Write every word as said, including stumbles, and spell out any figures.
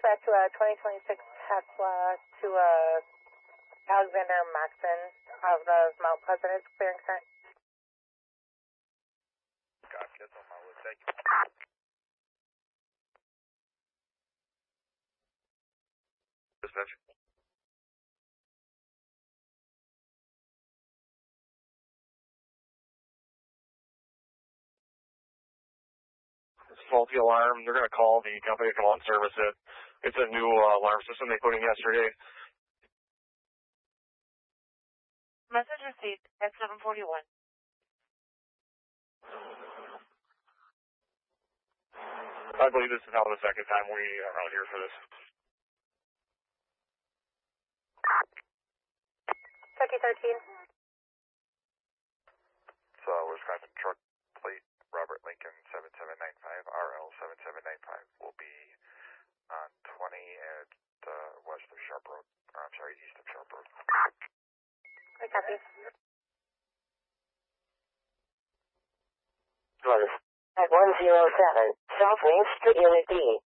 dispatch to a twenty twenty-six Tesla to a Alexander Maxon of the Mount Pleasant clearing current. Copy, that's on my list. Thank you. Dispatch. It's a faulty alarm. They're going to call the company to come out and service it. It's a new uh, alarm system they put in yesterday. Message received at seven forty-one. I believe this is now the second time we are out here for this. Kentucky thirteen. So, Wisconsin truck plate Robert Lincoln seven seven nine five R L seven seven nine five will be on twenty at uh, west of Sharp Road. Or, I'm sorry, east of Sharp Road. I copy. At one zero seven South Main Street, Unit B.